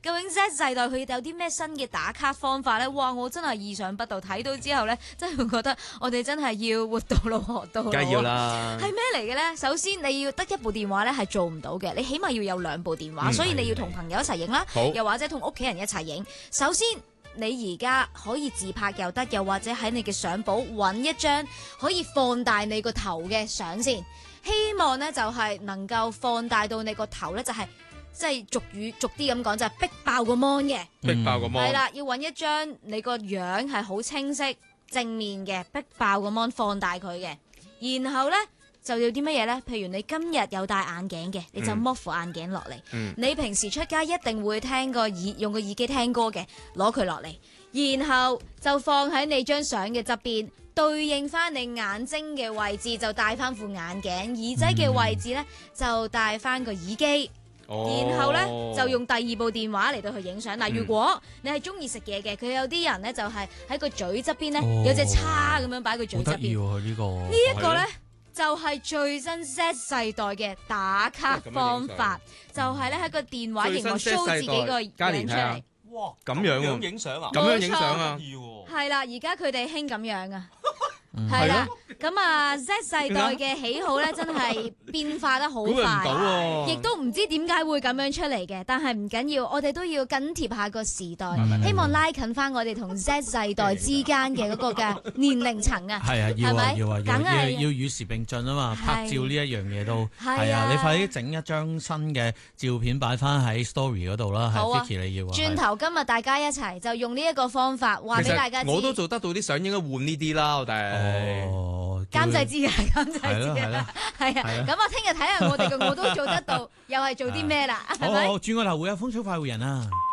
究竟 Z 世代佢有啲咩新嘅打卡方法咧？哇！我真係意想不到，睇到之後咧，真係會覺得我哋真係要活到老學到老。 梗係要啦。 係咩嚟嘅咧？首先你要得一部電話咧係做唔到嘅，你起碼要有兩部電話，所以你要同朋友一齊影啦，又或者同屋企人一齊影。首先你而家可以自拍又得，又或者喺你嘅相簿揾一張可以放大你個頭嘅相先。希望咧就係能夠放大到你個頭咧，就係即係俗啲咁講，就係逼爆個 mon 嘅， 逼爆個 mon。 係啦，要揾一張你個樣係好清晰正面嘅，逼爆個 mon 放大佢嘅。然後咧就要啲乜嘢咧？譬如你今日有戴眼鏡嘅，你就剝副眼鏡落嚟。你平時出街一定會用個耳機聽歌嘅，攞佢落嚟，然後就放喺你張相嘅側邊。對應翻你眼睛嘅位置就戴翻副眼鏡，耳仔嘅位置咧就戴翻個耳機，然後咧就用第二部電話嚟到去影相。嗱，如果你係中意食嘢嘅，佢有啲人咧就係喺個嘴側邊咧有隻叉咁樣擺個嘴側邊。呢一個咧就係最新 Z 世代嘅打卡方法，就係咧喺個電話熒幕 show 自己個樣出嚟。 哇！咁樣影相啊？ 咁樣影相啊？ 係啦，而家佢哋興咁樣啊。係啦，咁啊 Z 世代嘅喜好咧，真係變化得好快，亦都唔知點解會咁樣出嚟嘅。但係唔緊要，我哋都要緊貼下個時代，希望拉近翻我哋同 Z 世代之間嘅嗰個嘅年齡層啊。 係啊，要啊，要啊， 梗係要與時並進啊嘛！拍照呢一樣嘢都係啊，你快啲整一張新嘅照片擺翻喺 story 嗰度啦。 好啊 ，Vicky 你要啊。 轉頭今日大家一齊就用呢一個方法話俾大家知。 我都做得到啲相，應該換呢啲啦，我哋。 監製知啊，監製知啊，係啊，咁我聽日睇下我哋嘅我都做得到，又係做啲咩啦？係咪？ 好，轉個頭會有風騷快活人啊！